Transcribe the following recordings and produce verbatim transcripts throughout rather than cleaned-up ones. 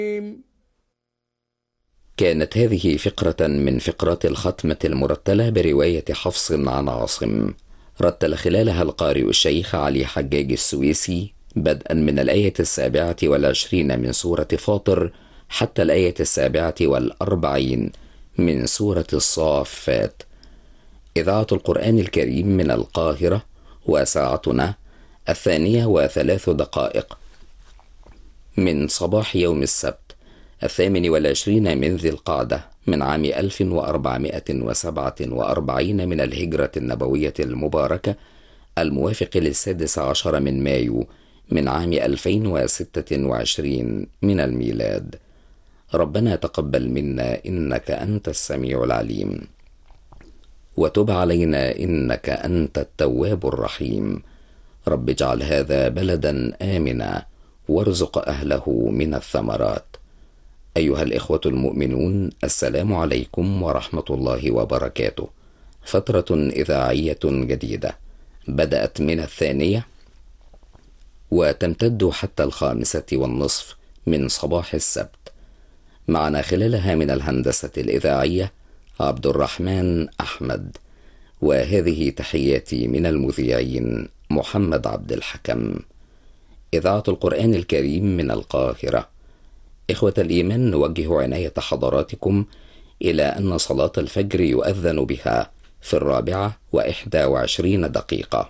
كانت هذه فقرة من فقرات الختمة المرتلة برواية حفص عن عاصم، رتل خلالها القارئ الشيخ علي حجاج السويسي بدءا من الآية السابعة والعشرين من سورة فاطر حتى الآية السابعة والأربعين من سورة الصافات. إذاعة القرآن الكريم من القاهرة، وساعتنا الثانية وثلاث دقائق من صباح يوم السبت الثامن والعشرين من ذي القعدة من عام ألف وأربعمائة وسبعة وأربعين من الهجرة النبوية المباركة، الموافق للسادس عشر من مايو من عام ألفين وستة وعشرين من الميلاد. ربنا تقبل منا إنك أنت السميع العليم، وتب علينا إنك أنت التواب الرحيم. رب اجعل هذا بلدا آمنا وارزق أهله من الثمرات. أيها الإخوة المؤمنون، السلام عليكم ورحمة الله وبركاته. فترة إذاعية جديدة بدأت من الثانية وتمتد حتى الخامسة والنصف من صباح السبت. معنا خلالها من الهندسة الإذاعية عبد الرحمن أحمد، وهذه تحياتي من المذيعين محمد عبد الحكم. إذاعة القرآن الكريم من القاهرة. إخوة الإيمان، نوجه عناية حضراتكم إلى أن صلاة الفجر يؤذن بها في الرابعة وإحدى وعشرين دقيقة،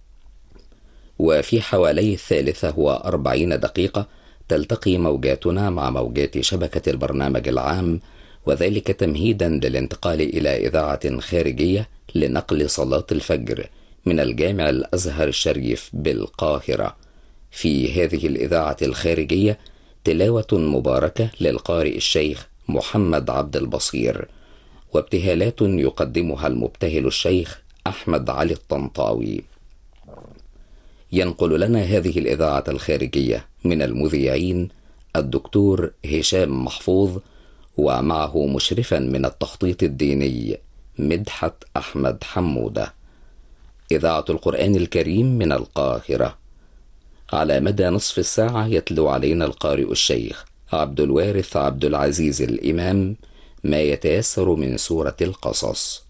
وفي حوالي الثالثة وأربعين دقيقة تلتقي موجاتنا مع موجات شبكة البرنامج العام، وذلك تمهيدا للانتقال إلى إذاعة خارجية لنقل صلاة الفجر من الجامع الأزهر الشريف بالقاهرة. في هذه الإذاعة الخارجية تلاوة مباركة للقارئ الشيخ محمد عبد البصير، وابتهالات يقدمها المبتهل الشيخ أحمد علي الطنطاوي. ينقل لنا هذه الإذاعة الخارجية من المذيعين الدكتور هشام محفوظ، ومعه مشرفا من التخطيط الديني مدحت أحمد حمودة. إذاعة القرآن الكريم من القاهرة. على مدى نصف الساعة يتلو علينا القارئ الشيخ عبد الوارث عبد العزيز الإمام ما يتيسر من سورة القصص.